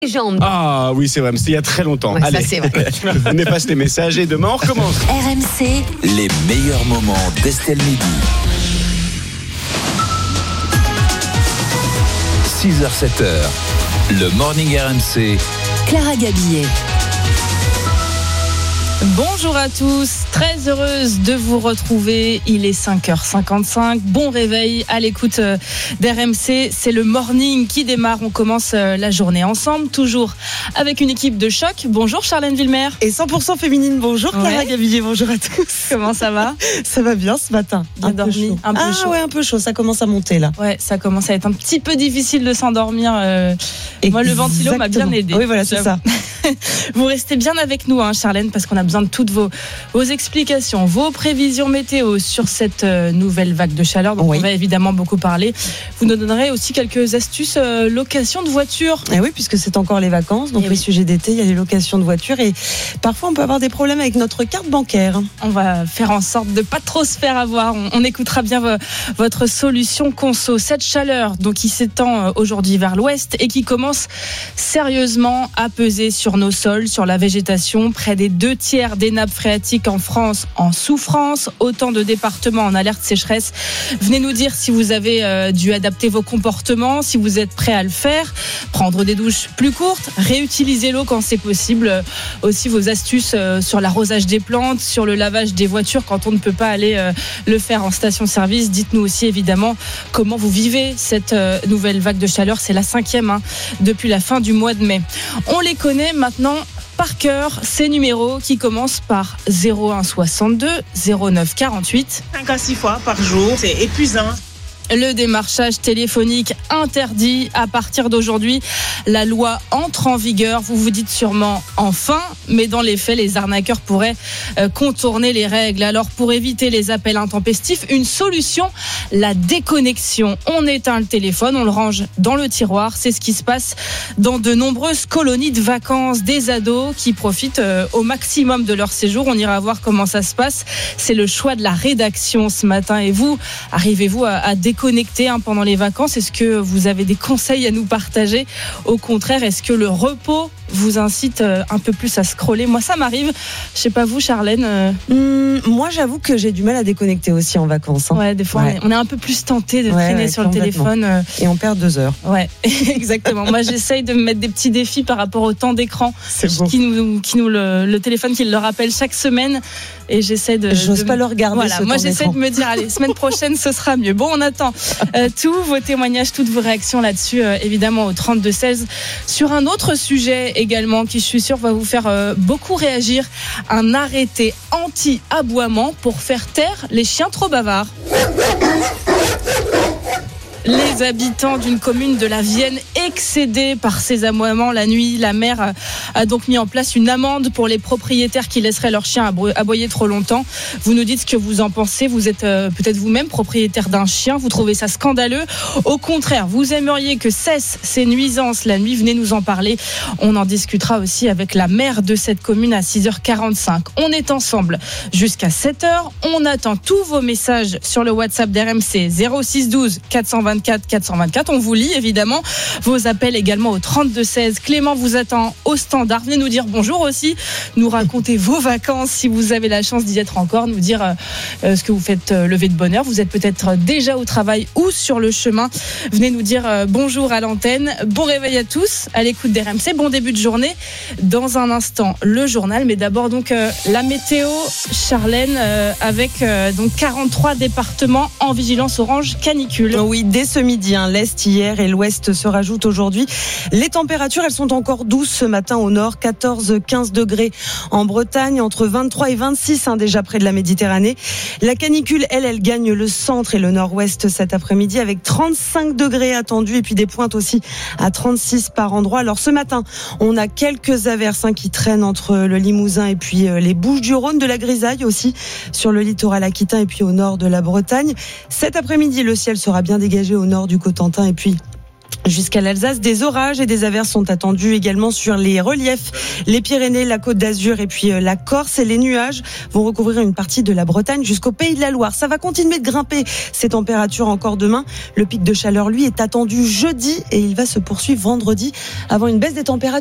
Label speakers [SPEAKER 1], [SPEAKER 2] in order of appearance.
[SPEAKER 1] Légende.
[SPEAKER 2] Ah oui, c'est vrai, mais c'était il y a très longtemps.
[SPEAKER 1] Ouais,
[SPEAKER 2] Allez,
[SPEAKER 1] ça, c'est vrai.
[SPEAKER 2] on efface les messages et demain on recommence.
[SPEAKER 3] RMC,
[SPEAKER 4] Les meilleurs moments d'Estelle Midi. 6h-7h, le Morning RMC.
[SPEAKER 3] Clara Gabillet.
[SPEAKER 5] Bonjour à tous, très heureuse de vous retrouver. Il est 5h55, bon réveil à l'écoute d'RMC. C'est le morning qui démarre, on commence la journée ensemble, toujours avec une équipe de choc. Bonjour Charlène Villemer.
[SPEAKER 6] Et 100% féminine, bonjour Clara Gabillet, bonjour à tous.
[SPEAKER 5] Comment ça va?
[SPEAKER 6] Ça va bien ce matin.
[SPEAKER 5] Bien dormi, un peu chaud.
[SPEAKER 6] Ouais, un peu chaud, ça commence à monter là.
[SPEAKER 5] Ouais, ça commence à être un petit peu difficile de s'endormir. Moi, le ventilo m'a bien aidé.
[SPEAKER 6] Oui, voilà, c'est ça.
[SPEAKER 5] Vous restez bien avec nous, Charlène, parce qu'on a besoin de toutes vos explications, vos prévisions météo sur cette nouvelle vague de chaleur dont on va évidemment beaucoup parler. Vous nous donnerez aussi quelques astuces location de voiture.
[SPEAKER 6] Et oui, puisque c'est encore les vacances, donc les sujets d'été, il y a les locations de voitures et parfois on peut avoir des problèmes avec notre carte bancaire.
[SPEAKER 5] On va faire en sorte de pas trop se faire avoir. On écoutera bien votre solution conso. Cette chaleur donc qui s'étend aujourd'hui vers l'ouest et qui commence sérieusement à peser sur nos sols, sur la végétation. Près des 2/3 des nappes phréatiques en France en souffrance. Autant de départements en alerte sécheresse. Venez nous dire si vous avez dû adapter vos comportements, si vous êtes prêt à le faire. Prendre des douches plus courtes, réutiliser l'eau quand c'est possible. Aussi vos astuces sur l'arrosage des plantes, sur le lavage des voitures quand on ne peut pas aller le faire en station-service. Dites-nous aussi évidemment comment vous vivez cette nouvelle vague de chaleur. C'est la 5e depuis la fin du mois de mai. On les connaît maintenant par cœur, ces numéros qui commencent par 01 62 09 48.
[SPEAKER 7] 5 à 6 fois par jour, c'est épuisant.
[SPEAKER 5] Le démarchage téléphonique interdit à partir d'aujourd'hui. La loi entre en vigueur. Vous vous dites sûrement enfin, mais dans les faits, les arnaqueurs pourraient contourner les règles. Alors pour éviter les appels intempestifs, une solution, la déconnexion. On éteint le téléphone, on le range dans le tiroir. C'est ce qui se passe dans de nombreuses colonies de vacances. Des ados qui profitent au maximum de leur séjour. On ira voir comment ça se passe. C'est le choix de la rédaction ce matin. Et vous, arrivez-vous à déconnecter pendant les vacances? Est-ce que vous avez des conseils à nous partager? Au contraire, est-ce que le repos vous incite un peu plus à scroller? Moi, ça m'arrive. Je sais pas vous, Charlène.
[SPEAKER 6] Moi, j'avoue que j'ai du mal à déconnecter aussi en vacances.
[SPEAKER 5] Ouais, des fois, on est un peu plus tenté de traîner sur le téléphone.
[SPEAKER 6] Et on perd 2 heures.
[SPEAKER 5] Ouais, exactement. Moi, j'essaye de me mettre des petits défis par rapport au temps d'écran qui nous le téléphone qui le rappelle chaque semaine. Et j'essaie de.
[SPEAKER 6] J'ose pas le regarder.
[SPEAKER 5] Voilà, moi, j'essaie de me dire, allez, semaine prochaine, ce sera mieux. Bon, on attend tous vos témoignages, toutes vos réactions là-dessus, évidemment, au 32-16. Sur un autre sujet également, qui je suis sûre va vous faire beaucoup réagir, un arrêté anti-aboiement pour faire taire les chiens trop bavards. Les habitants d'une commune de la Vienne excédés par ces aboiements la nuit, la maire a donc mis en place une amende pour les propriétaires qui laisseraient leurs chiens aboyer trop longtemps. Vous nous dites ce que vous en pensez. Vous êtes peut-être vous-même propriétaire d'un chien. Vous trouvez ça scandaleux? Au contraire, vous aimeriez que cessent ces nuisances la nuit? Venez nous en parler. On en discutera aussi avec la maire de cette commune à 6h45. On est ensemble jusqu'à 7h. On attend tous vos messages sur le WhatsApp d'RMC 06 12 424 424. On vous lit évidemment. Vos appels également au 32-16. Clément vous attend au standard. Venez nous dire bonjour aussi. Nous raconter vos vacances si vous avez la chance d'y être encore. Nous dire ce que vous faites lever de bonne heure. Vous êtes peut-être déjà au travail ou sur le chemin. Venez nous dire bonjour à l'antenne. Bon réveil à tous à l'écoute d'RMC. Bon début de journée. Dans un instant, le journal. Mais d'abord donc la météo, Charlène, avec donc 43 départements en vigilance orange canicule.
[SPEAKER 6] Oui, dès ce midi, l'Est hier et l'Ouest se rajoutent aujourd'hui. Les températures, elles sont encore douces ce matin au nord, 14-15 degrés en Bretagne, entre 23 et 26 déjà près de la Méditerranée. La canicule, elle gagne le centre et le nord-ouest cet après-midi avec 35 degrés attendus et puis des pointes aussi à 36 par endroit. Alors ce matin, on a quelques averses qui traînent entre le Limousin et puis les Bouches-du-Rhône, de la grisaille aussi sur le littoral aquitain et puis au nord de la Bretagne. Cet après-midi, le ciel sera bien dégagé au nord du Cotentin et puis jusqu'à l'Alsace. Des orages et des averses sont attendus également sur les reliefs, les Pyrénées, la Côte d'Azur et puis la Corse. Et les nuages vont recouvrir une partie de la Bretagne jusqu'au Pays de la Loire. Ça va continuer de grimper ces températures encore demain. Le pic de chaleur, lui, est attendu jeudi et il va se poursuivre vendredi avant une baisse des températures.